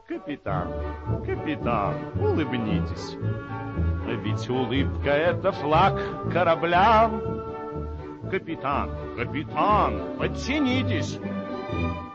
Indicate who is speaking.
Speaker 1: Капитан, капитан, улыбнитесь. Ведь улыбка — это флаг корабля. Капитан, капитан, подтянитесь.